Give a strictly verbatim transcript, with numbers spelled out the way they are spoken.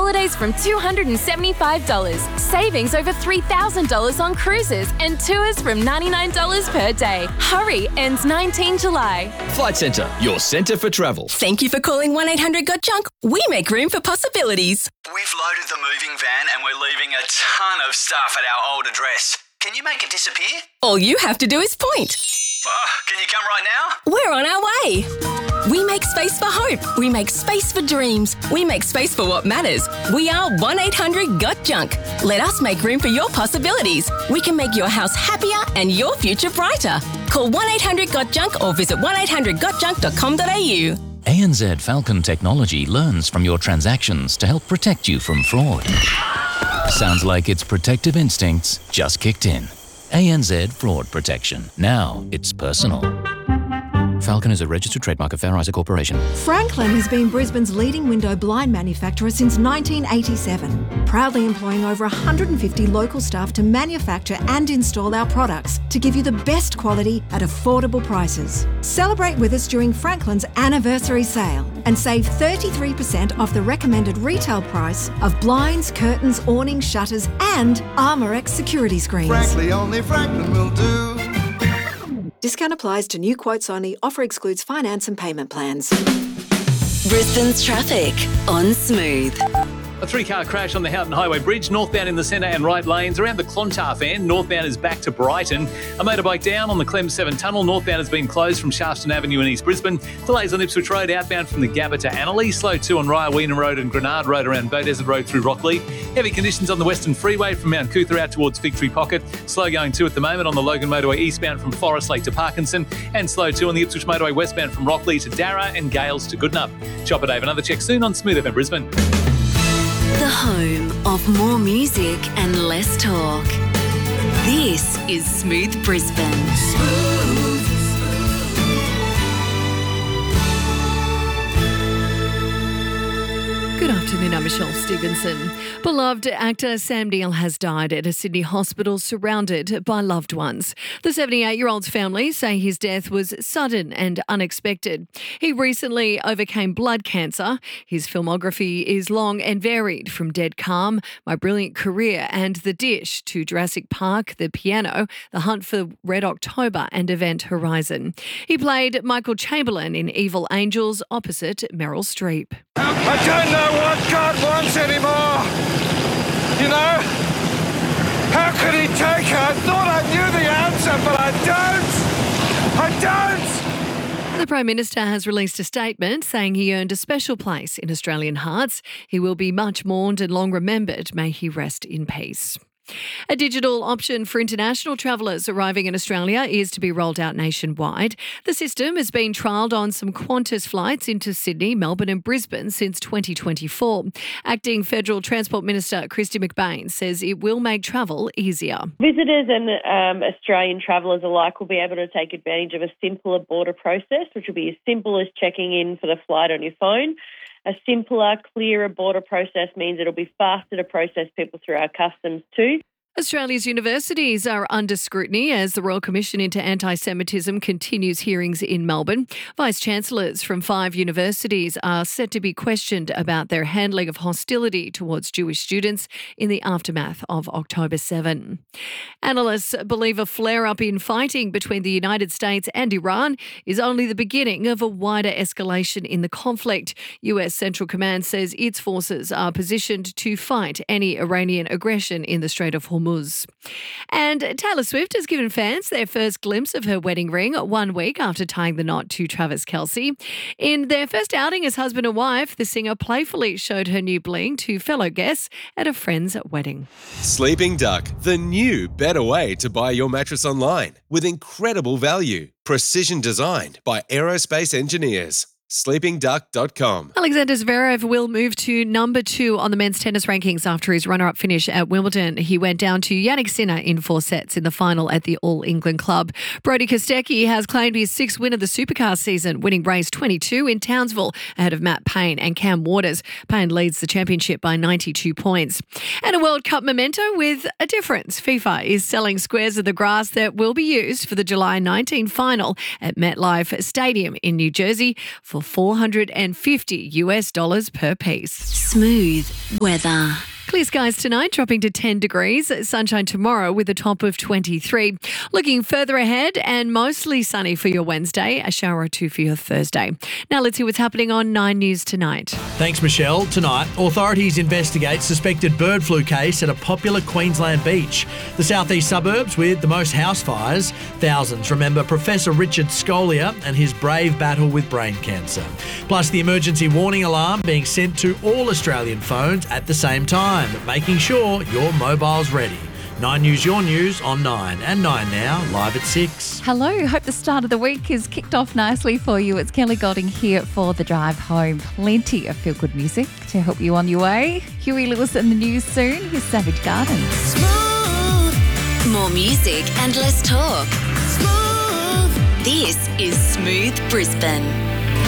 holidays from two hundred seventy-five dollars, savings over three thousand dollars on cruises, and tours from ninety-nine dollars per day. Hurry, ends nineteenth July. Flight Centre, your centre for travel. Thank you for calling one eight hundred got junk. We make room for possibilities. We've loaded the moving van and we're leaving a ton of stuff at our old address. Can you make it disappear? All you have to do is point. Oh, can you come right now? We're on our way. We make space for hope. We make space for dreams. We make space for what matters. We are one eight hundred got junk. Let us make room for your possibilities. We can make your house happier and your future brighter. Call one eight hundred got junk or visit one eight hundred got junk dot com dot a u. A N Z Falcon Technology learns from your transactions to help protect you from fraud. Sounds like its protective instincts just kicked in. A N Z Fraud Protection. Now it's personal. Falcon is a registered trademark of Fair Isaac Corporation. Franklin has been Brisbane's leading window blind manufacturer since nineteen eighty-seven, proudly employing over one hundred fifty local staff to manufacture and install our products to give you the best quality at affordable prices. Celebrate with us during Franklin's anniversary sale and save thirty-three percent off the recommended retail price of blinds, curtains, awnings, shutters and Armorex security screens. Frankly, only Franklin will do. Discount applies to new quotes only. Offer excludes finance and payment plans. Brisbane's traffic on Smooth. A three-car crash on the Houghton Highway Bridge, northbound in the centre and right lanes. Around the Clontarf end, northbound is back to Brighton. A motorbike down on the Clem seven tunnel. Northbound has been closed from Shaftesbury Avenue in East Brisbane. Delays on Ipswich Road, outbound from the Gabba to Annerley. Slow too on Raya Weena Road and Grenard Road around Beaudesert Road through Rockley. Heavy conditions on the Western Freeway from Mount Cootha out towards Fig Tree Pocket. Slow going too at the moment on the Logan Motorway eastbound from Forest Lake to Parkinson. And slow too on the Ipswich Motorway westbound from Rockley to Darra and Gales to Goodnup. Chopper Dave, another check soon on Smooth F M Brisbane. The home of more music and less talk. This is Smooth Brisbane. Smooth. Good afternoon, I'm Michelle Stevenson. Beloved actor Sam Neill has died at a Sydney hospital surrounded by loved ones. The seventy-eight-year-old's family say his death was sudden and unexpected. He recently overcame blood cancer. His filmography is long and varied, from Dead Calm, My Brilliant Career and The Dish to Jurassic Park, The Piano, The Hunt for Red October and Event Horizon. He played Michael Chamberlain in Evil Angels opposite Meryl Streep. I don't know what God wants anymore. You know? How could he take her? I thought I knew the answer, but I don't. I don't. The Prime Minister has released a statement saying he earned a special place in Australian hearts. He will be much mourned and long remembered. May he rest in peace. A digital option for international travellers arriving in Australia is to be rolled out nationwide. The system has been trialled on some Qantas flights into Sydney, Melbourne and Brisbane since twenty twenty-four. Acting Federal Transport Minister Kristy McBain says it will make travel easier. Visitors and um, Australian travellers alike will be able to take advantage of a simpler border process, which will be as simple as checking in for the flight on your phone. A simpler, clearer border process means it'll be faster to process people through our customs too. Australia's universities are under scrutiny as the Royal Commission into Anti-Semitism continues hearings in Melbourne. Vice-Chancellors from five universities are set to be questioned about their handling of hostility towards Jewish students in the aftermath of October seventh. Analysts believe a flare-up in fighting between the United States and Iran is only the beginning of a wider escalation in the conflict. U S Central Command says its forces are positioned to fight any Iranian aggression in the Strait of Hormuz. And Taylor Swift has given fans their first glimpse of her wedding ring one week after tying the knot to Travis Kelce. In their first outing as husband and wife, the singer playfully showed her new bling to fellow guests at a friend's wedding. Sleeping Duck, the new, better way to buy your mattress online with incredible value. Precision designed by aerospace engineers. sleeping duck dot com. Alexander Zverev will move to number two on the men's tennis rankings after his runner-up finish at Wimbledon. He went down to Jannik Sinner in four sets in the final at the All England Club. Brodie Kostecki has claimed his sixth win of the Supercar season, winning race twenty-two in Townsville ahead of Matt Payne and Cam Waters. Payne leads the championship by ninety-two points. And a World Cup memento with a difference. FIFA is selling squares of the grass that will be used for the July nineteenth final at MetLife Stadium in New Jersey for for four hundred fifty US dollars per piece. Smooth weather. Clear skies tonight, dropping to ten degrees. Sunshine tomorrow with a top of twenty-three. Looking further ahead and mostly sunny for your Wednesday. A shower or two for your Thursday. Now let's see what's happening on Nine News tonight. Thanks, Michelle. Tonight, authorities investigate suspected bird flu case at a popular Queensland beach. The southeast suburbs with the most house fires. Thousands remember Professor Richard Scolia and his brave battle with brain cancer. Plus, the emergency warning alarm being sent to all Australian phones at the same time, making sure your mobile's ready. Nine News, your news on Nine, and Nine Now, live at six. Hello, hope the start of the week has kicked off nicely for you. It's Kelly Golding here for The Drive Home. Plenty of feel-good music to help you on your way. Huey Lewis in the news soon. Here's Savage Garden. Smooth. More music and less talk. Smooth. This is Smooth Brisbane.